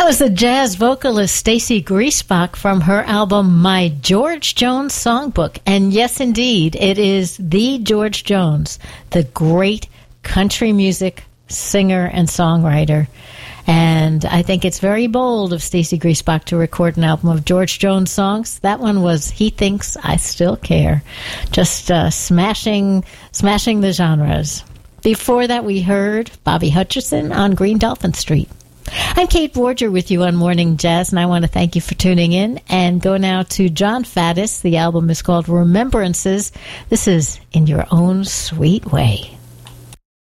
was the jazz vocalist Stacey Griesbach from her album My George Jones Songbook. And yes, indeed, it is the George Jones, the great country music singer and songwriter. And I think it's very bold of Stacey Griesbach to record an album of George Jones songs. That one was He Thinks I Still Care. Just smashing the genres. Before that, we heard Bobby Hutcherson on Green Dolphin Street. I'm Kate Borger with you on Morning Jazz, and I want to thank you for tuning in. And go now to John Faddis. The album is called Remembrances. This is In Your Own Sweet Way.